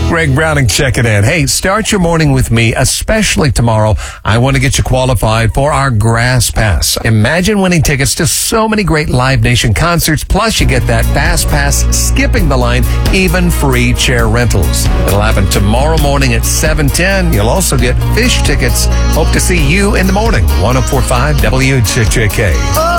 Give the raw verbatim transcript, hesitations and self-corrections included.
Greg Browning checking in. Hey, start your morning with me, especially tomorrow. I want to get you qualified for our Grass Pass. Imagine winning tickets to so many great Live Nation concerts, plus you get that Fast Pass, skipping the line, even free chair rentals. It'll happen tomorrow morning at seven ten. You'll also get Fish tickets. Hope to see you in the morning. one oh four point five W J J K.